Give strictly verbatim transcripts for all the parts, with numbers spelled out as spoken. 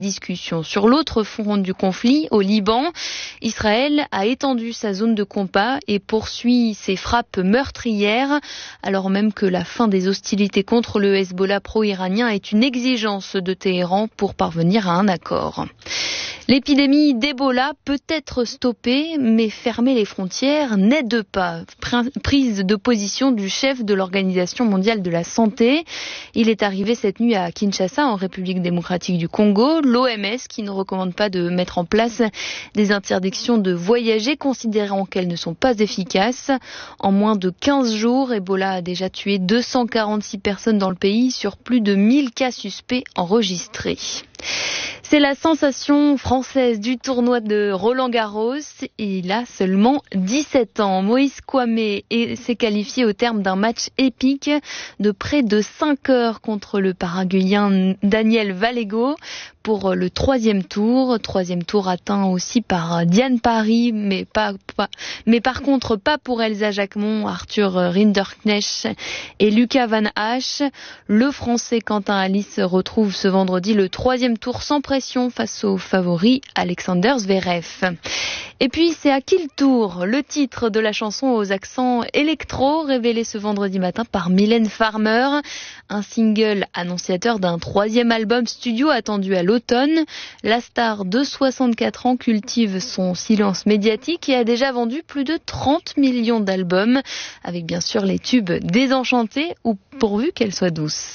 discussions. Sur l'autre front du conflit, au Liban, Israël a étendu sa zone de combat et poursuit ses frappes meurtrières, alors même que la fin des hostilités contre le Hezbollah pro-iranien est une exigence de Téhéran pour parvenir à un accord. L'épidémie d'Ebola peut être stoppée, mais fermer les frontières n'aide pas. Prise de position du chef de l'Organisation mondiale de la santé. Il est arrivé cette nuit à Kinshasa, en République démocratique du Congo. L'O M S qui ne recommande pas de mettre en place des interdictions de voyager, considérant qu'elles ne sont pas efficaces. En moins de quinze jours, Ebola a déjà tué deux cent quarante-six personnes dans le pays sur plus de mille cas suspects enregistrés. C'est la sensation française du tournoi de Roland-Garros. Il a seulement dix-sept ans. Moïse Kouamé s'est qualifié au terme d'un match épique de près de cinq heures contre le Paraguayen Daniel Valego pour le troisième tour. Troisième tour atteint aussi par Diane Parry, mais pas, pas mais par contre pas pour Elsa Jacquemont, Arthur Rinderknecht et Lucas Van Hache. Le Français Quentin Alice retrouve ce vendredi le troisième tour sans pression face au favori Alexander Zverev. Et puis c'est à qui le tour, le titre de la chanson aux accents électro révélé ce vendredi matin par Mylène Farmer, un single annonciateur d'un troisième album studio attendu à l'automne. La star de soixante-quatre ans cultive son silence médiatique et a déjà vendu plus de trente millions d'albums, avec bien sûr les tubes Désenchantée ou Pourvu qu'elle soit douce.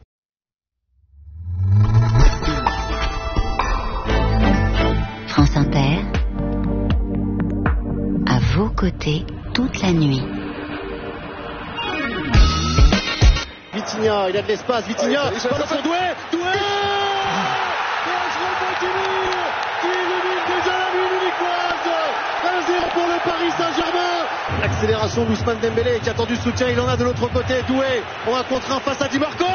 France Inter, à vos côtés toute la nuit. Vitinha, il a de l'espace, Vitinha, oh, il pour Doué, Doué qui élimine déjà la nuit munichoise. un zéro pour le Paris Saint-Germain. Accélération d'Ousmane Dembélé qui attend du soutien, il en a de l'autre côté. Doué, on va contre un face à Di Marco.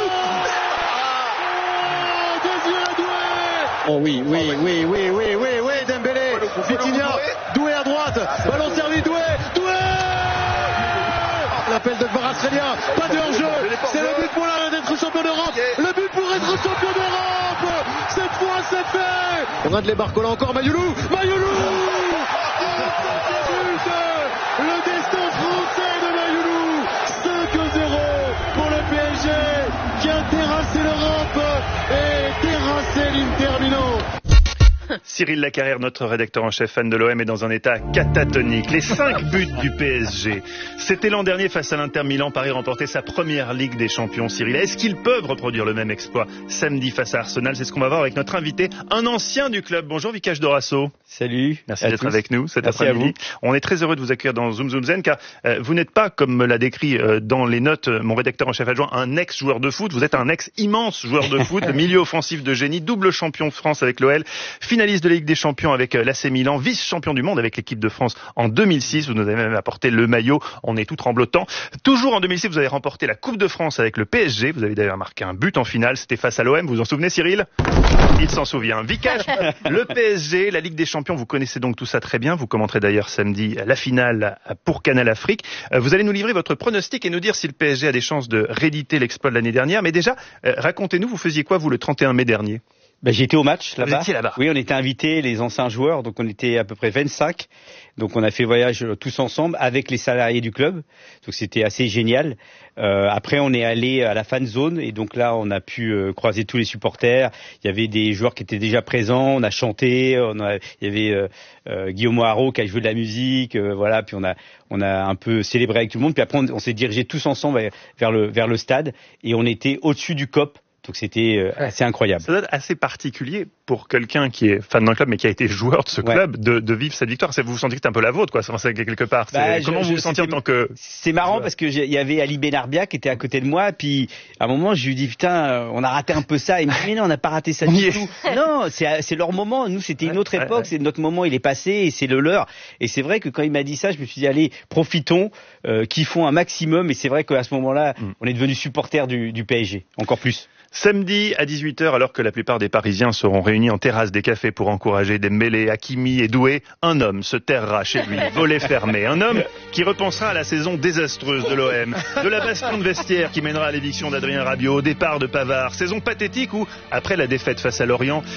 Oh oui, oui, oui, oui, oui, oui, oui, Dembélé, Vitinha, Doué à droite, ballon servi, Doué, Doué. L'appel de Kvaratskhelia, pas de hors-jeu, c'est le but pour d'être champion d'Europe, le but pour être champion d'Europe, cette fois c'est fait. On a de les Barcola encore, Mayoulou, Mayoulou. Le destin français de Mayoulou, cinq à zéro pour le P S G qui a terrassé l'Europe et terrassé l'Inter Milan. Cyril Lacarrière, notre rédacteur en chef fan de l'O M, est dans un état catatonique. Les cinq buts du P S G. C'était l'an dernier face à l'Inter Milan. Paris remportait sa première Ligue des Champions. Cyril, est-ce qu'ils peuvent reproduire le même exploit samedi face à Arsenal? C'est ce qu'on va voir avec notre invité, un ancien du club. Bonjour Vikash Dorasso. Salut. Merci d'être tous. Avec nous cet Merci après-midi. On est très heureux de vous accueillir dans Zoom Zoom Zen car euh, vous n'êtes pas, comme me l'a décrit euh, dans les notes euh, mon rédacteur en chef adjoint, un ex-joueur de foot. Vous êtes un ex-immense joueur de foot, milieu offensif de génie, double champion de France avec l'O L, finaliste de la Ligue des Champions avec l'A C Milan, vice-champion du monde avec l'équipe de France en deux mille six. Vous nous avez même apporté le maillot. On est tout tremblotant. Toujours en deux mille six, vous avez remporté la Coupe de France avec le P S G. Vous avez d'ailleurs marqué un but en finale. C'était face à l'O M. Vous vous en souvenez, Cyril? Il s'en souvient. Vikash, le P S G, la Ligue des Champions, vous connaissez donc tout ça très bien. Vous commenterez d'ailleurs samedi la finale pour Canal Afrique. Vous allez nous livrer votre pronostic et nous dire si le P S G a des chances de rééditer l'exploit de l'année dernière. Mais déjà, racontez-nous, vous faisiez quoi, vous, le trente et un mai dernier? Ben, j'étais au match là-bas. Vous étiez là-bas. Oui, on était invités, les anciens joueurs, donc on était à peu près vingt-cinq. Donc on a fait voyage tous ensemble avec les salariés du club. Donc c'était assez génial. Euh, après on est allé à la fan zone et donc là on a pu euh, croiser tous les supporters. Il y avait des joueurs qui étaient déjà présents. On a chanté. On a, il y avait euh, euh, Guillaume Haro qui a joué de la musique. Euh, voilà. Puis on a on a un peu célébré avec tout le monde. Puis après on, on s'est dirigé tous ensemble vers, vers le vers le stade et on était au-dessus du C O P. Donc c'était euh, assez incroyable. Ça doit être assez particulier pour quelqu'un qui est fan d'un club mais qui a été joueur de ce club, ouais, de, de vivre cette victoire. Vous vous sentez que c'est un peu la vôtre, quoi, c'est quelque part. Bah, comment je, vous vous sentiez en tant que... C'est marrant joueur, parce que il y avait Ali Benarbia qui était à côté de moi, puis à un moment je lui dis putain, on a raté un peu ça. Il me dit mais non, on n'a pas raté ça du tout. Non, c'est c'est leur moment. Nous c'était une autre époque, ouais, ouais. C'est notre moment, il est passé et c'est le leur. Et c'est vrai que quand il m'a dit ça, je me suis dit allez, profitons, euh, kiffons un maximum. Et c'est vrai qu'à ce moment-là, mm. on est devenu supporter du, du P S G, encore plus. Samedi à dix-huit heures, alors que la plupart des Parisiens seront réunis en terrasse des cafés pour encourager Dembélé, Hakimi et Doué, un homme se terrera chez lui, volet fermé. Un homme qui repensera à la saison désastreuse de l'O M, de la baston de vestiaire qui mènera à l'éviction d'Adrien Rabiot, au départ de Pavard. Saison pathétique où, après la défaite face à Lorient,